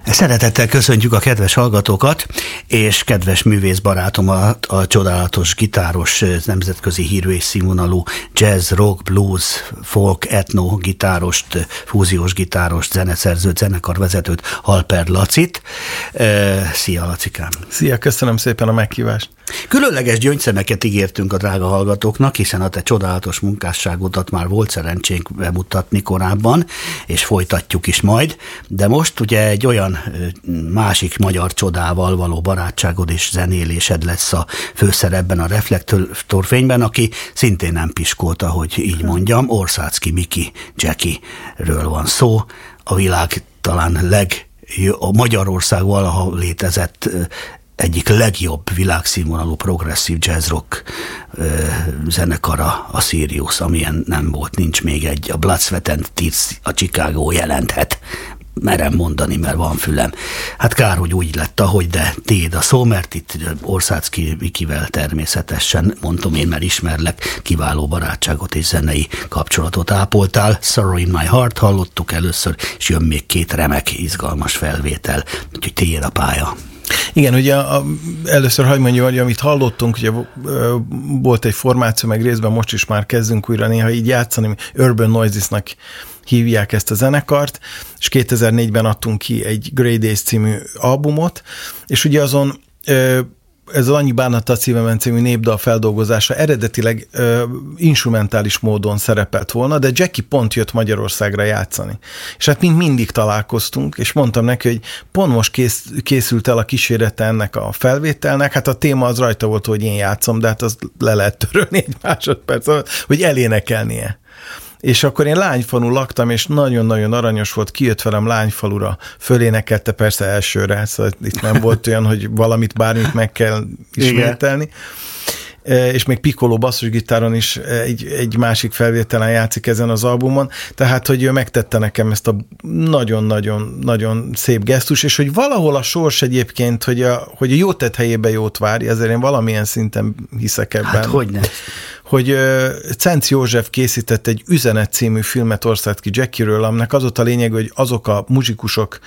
Szeretettel köszöntjük a kedves hallgatókat, és kedves művészbarátomat, a csodálatos gitáros, nemzetközi hírű és színvonalú jazz, rock, blues, folk, etno gitárost, fúziós gitárost, zeneszerzőt, zenekarvezetőt, Halper Lacit. Szia, Lacikám! Szia, köszönöm szépen a meghívást! Különleges gyöngyszemeket ígértünk a drága hallgatóknak, hiszen a te csodálatos munkásságodat már volt szerencsénk bemutatni korábban, és folytatjuk is majd, de most ugye egy olyan másik magyar csodával való barátságod és zenélésed lesz a főszerepben, a Reflektorfényben, aki szintén nem piskolta, hogy így mondjam, Orszáczky Miki Jackie-ről van szó, a világ talán a Magyarország valaha létezett egyik legjobb világszínvonalú progresszív jazz rock zenekara, a Sirius, amilyen nem volt, nincs még egy. A Blood, Sweat and Tears a Chicago jelenthet. Merem mondani, mert van fülem. Hát kár, hogy úgy lett, ahogy, de tiéd a szó, mert itt Orszáczky Mikivel természetesen, mondom én, mert ismerlek, kiváló barátságot és zenei kapcsolatot ápoltál. Sorrow in My Heart hallottuk először, és jön még két remek, izgalmas felvétel, úgyhogy tiéd a pálya. Igen, ugye először hagyd mondjam, hogy amit hallottunk, ugye volt egy formáció, meg részben most is már kezdünk újra néha így játszani, Urban Noisesnak hívják ezt a zenekart, és 2004-ben adtunk ki egy Grey Days című albumot, és ugye azon ez az Annyi bánat a szívemen című népdal feldolgozása eredetileg instrumentális módon szerepelt volna, de Jackie pont jött Magyarországra játszani. És hát mindig találkoztunk, és mondtam neki, hogy pont most készült el a kísérete ennek a felvételnek, hát a téma az rajta volt, hogy én játszom, de hát azt le lehet törölni egy másodperc, hogy elénekelnie. És akkor én Lányfalun laktam, és nagyon-nagyon aranyos volt, kijött velem Lányfalura, fölénekelte persze elsőre, szóval itt nem volt olyan, hogy bármit meg kell ismételni. És még piccolo basszusgitáron is egy mászik felvételen játszik ezen az albumon, tehát, hogy ő megtette nekem ezt a nagyon-nagyon szép gesztus, és hogy valahol a sors egyébként, hogy a jó tett helyébe jót várj, ezért én valamilyen szinten hiszek ebben. Hát hogyne? Hogy Cenc József készített egy Üzenet című filmet Orszáczky Jackie-ről, aminek az ott a lényeg, hogy azok a muzsikusok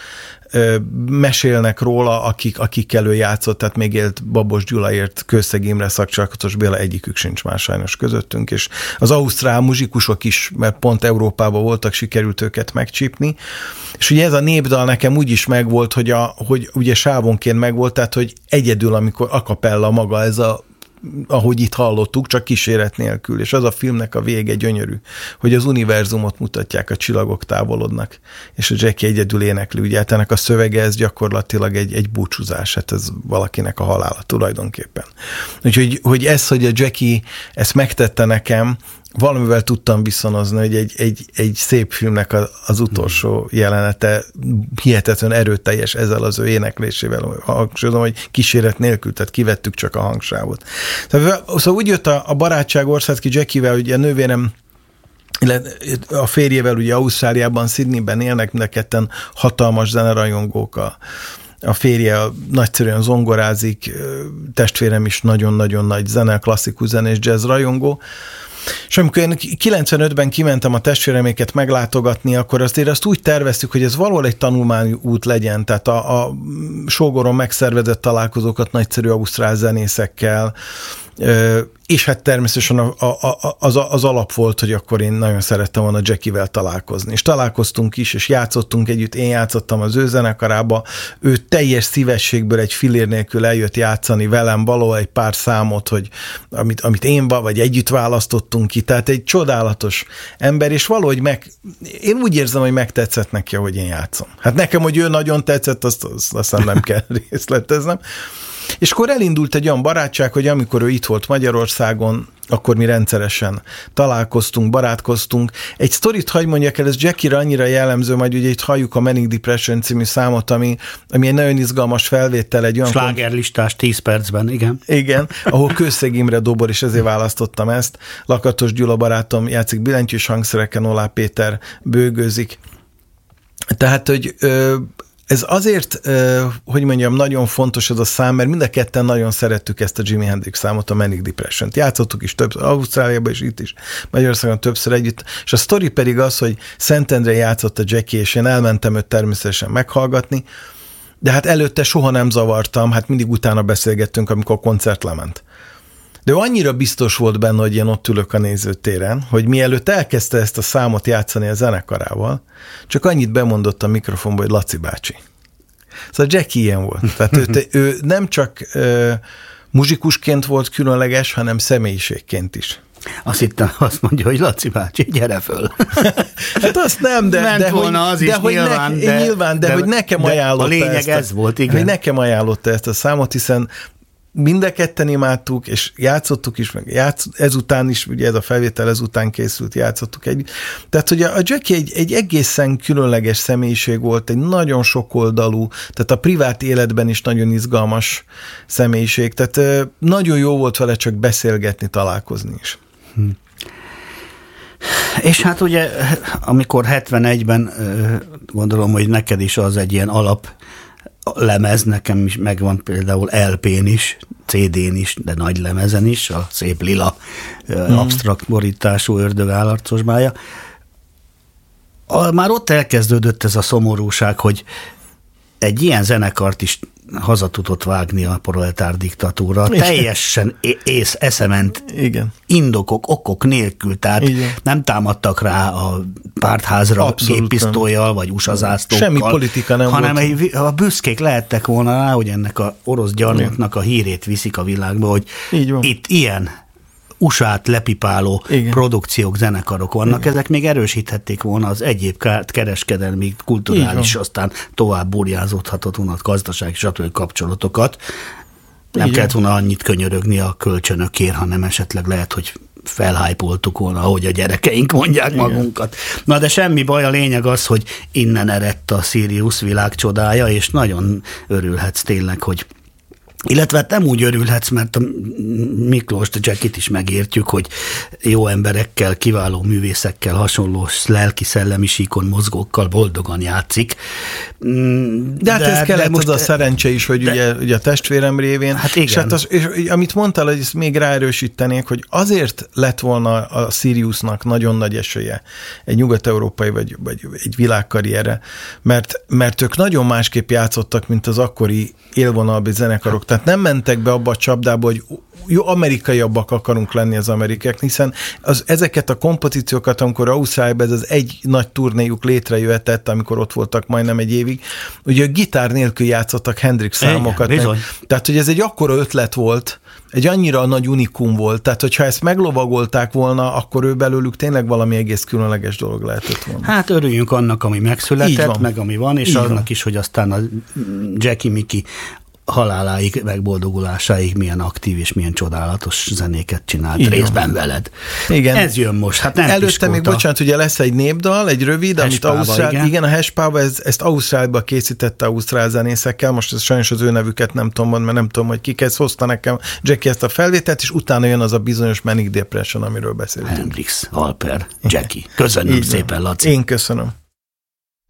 mesélnek róla, akikkel ő játszott, tehát még élt Babos Gyulaért, Kőszeg Imre, Szakcsarkatos Béla, egyikük sincs már sajnos közöttünk, és az ausztrál muzsikusok is, mert pont Európában voltak, sikerült őket megcsípni, és ugye ez a népdal nekem úgy is megvolt, hogy ugye sávonként megvolt, tehát hogy egyedül, amikor a cappella maga ez ahogy itt hallottuk, csak kíséret nélkül, és az a filmnek a vége gyönyörű, hogy az univerzumot mutatják, a csillagok távolodnak, és a Jackie egyedül énekli, ugye hát ennek a szövege ez gyakorlatilag egy búcsúzás, hát ez valakinek a halála tulajdonképpen. Úgyhogy hogy a Jackie ezt megtette nekem, valamivel tudtam viszonozni, hogy egy szép filmnek az utolsó jelenete hihetetlen erőteljes ezzel az ő éneklésével. Hangsúlyozom, hogy kíséret nélkül, tehát kivettük csak a hangsávot. Szóval úgy jött a barátság Orszáczky Jackie-vel, ugye a nővérem a férjével ugye Ausztráliában, Sydneyben élnek, mind a ketten hatalmas zenerajongók, a férje nagyszerűen zongorázik, testvérem is nagyon-nagyon nagy klasszikus zene és jazz rajongó. És amikor én 95-ben kimentem a testvéreméket meglátogatni, akkor azért azt úgy terveztük, hogy ez valahol egy tanulmányút legyen, tehát a sógoron megszervezett találkozókat nagyszerű ausztrál zenészekkel, és hát természetesen az alap volt, hogy akkor én nagyon szerettem volna Jackie-vel találkozni. És találkoztunk is, és játszottunk együtt, én játszottam az ő zenekarába, ő teljes szívességből egy fillér nélkül eljött játszani velem valahol egy pár számot, hogy amit én vagy együtt választottunk ki, tehát egy csodálatos ember, és valahogy én úgy érzem, hogy megtetszett neki, hogy én játszom. Hát nekem, hogy ő nagyon tetszett, azt nem kell részleteznem. És akkor elindult egy olyan barátság, hogy amikor ő itt volt Magyarországon, akkor mi rendszeresen találkoztunk, barátkoztunk. Egy sztorit hagy mondjak el, ez Jackie-re annyira jellemző, majd ugye itt halljuk a Manic Depression című számot, ami egy nagyon izgalmas felvétel, egy olyan... Slágerlistás 10 percben, igen. Igen, ahol Kőszeg Imre dobor, és ezért választottam ezt. Lakatos Gyula barátom játszik billentyűs hangszereken, Olá Péter bőgőzik. Tehát, hogy... Ez azért, hogy mondjam, nagyon fontos ez a szám, mert mind a ketten nagyon szerettük ezt a Jimi Hendrix számot, a Manic Depression-t. Játszottuk is többször, Ausztráliában is, itt is, Magyarországon többször együtt, és a sztori pedig az, hogy Szentendrén játszott a Jackie, és én elmentem őt természetesen meghallgatni, de hát előtte soha nem zavartam, hát mindig utána beszélgettünk, amikor a koncert lement. De ő annyira biztos volt benne, hogy én ott ülök a nézőtéren, hogy mielőtt elkezdte ezt a számot játszani a zenekarával, csak annyit bemondott a mikrofonba, hogy Laci bácsi. Szóval Jackie ilyen volt. Tehát ő nem csak muzsikusként volt különleges, hanem személyiségként is. Azt hittem, azt mondja, hogy Laci bácsi, gyere föl. Hát azt nem, de hogy nekem ajánlotta. A lényeg ez volt, igen. Hogy nekem ajánlotta ezt a számot, hiszen mind a ketten imádtuk, és játszottuk is, meg ezután is, ugye ez a felvétel ezután készült, játszottuk együtt. Tehát, hogy a Jackie egy egészen különleges személyiség volt, egy nagyon sokoldalú, tehát a privát életben is nagyon izgalmas személyiség, tehát nagyon jó volt vele csak beszélgetni, találkozni is. És hát ugye, amikor 71-ben, gondolom, hogy neked is az egy ilyen alap lemez, nekem is megvan például LP-n is, CD-n is, de nagy lemezen is, a szép lila absztrakt borítású Ördög állarcos bája. Már ott elkezdődött ez a szomorúság, hogy egy ilyen zenekart is haza tudott vágni a proletár diktatúra. Igen. Teljesen eszement okok nélkül, tehát nem támadtak rá a pártházra géppisztollyal, vagy USA zászlókkal. Semmi politika nem hanem volt. A büszkék lehettek volna rá, hogy ennek a orosz gyarmatnak a hírét viszik a világba, hogy itt ilyen USA-t lepipáló produkciók, zenekarok vannak, ezek még erősíthették volna az egyéb kereskedelmi, kulturális, aztán tovább burjázódhatott volna a gazdasági stb. Kapcsolatokat. Nem kellett volna annyit könyörögni a kölcsönökért, hanem esetleg lehet, hogy felhájpoltuk volna, ahogy a gyerekeink mondják magunkat. Na de semmi baj, a lényeg az, hogy innen eredt a Sirius világcsodája, és nagyon örülhetsz tényleg, hogy illetve nem úgy örülhetsz, mert a Miklóst, Jackit is megértjük, hogy jó emberekkel, kiváló művészekkel, hasonló lelki-szellemi síkon mozgókkal boldogan játszik. De hát ez kellett most, az a szerencse is, hogy ugye a testvérem révén. Hát igen. És hát és amit mondtál, hogy ezt még ráerősítenék, hogy azért lett volna a Siriusnak nagyon nagy esélye egy nyugat-európai vagy egy világkarrierre, mert ők nagyon másképp játszottak, mint az akkori élvonalbi zenekarok. Tehát nem mentek be abba a csapdába, hogy jó, amerikaiabbak akarunk lenni az amerikák, hiszen ezeket a kompozíciókat, amikor Ausztráliában ez az egy nagy turnéjuk létrejöhetett, amikor ott voltak majdnem egy évig, ugye gitár nélkül játszottak Hendrix számokat. Tehát, hogy ez egy akkora ötlet volt, egy annyira nagy unikum volt, tehát hogyha ezt meglovagolták volna, akkor ő belőlük tényleg valami egész különleges dolog lehetett volna. Hát örüljünk annak, ami megszületett, meg ami van, és annak is, hogy aztán a Jackie Miki haláláig, megboldogulásáig milyen aktív és milyen csodálatos zenéket csinált. Igen. Részben veled. Igen. Ez jön most. Hát nem előtte piskolta. még, bocsánat, ugye lesz egy népdal, egy rövid, amit a Hespába, ezt Ausztráliába készítette ausztrál zenészekkel, most ez sajnos az ő nevüket nem tudom, mert nem tudom, hogy ki ezt hozta nekem Jackie ezt a felvételt, és utána jön az a bizonyos Manic Depression, amiről beszéltünk. Hendrix, Alper, Jackie. Köszönöm szépen, Laci. Én köszönöm.